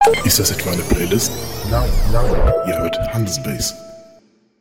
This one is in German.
Ist das etwa eine Playlist? Nein. Ihr hört Handelsbase.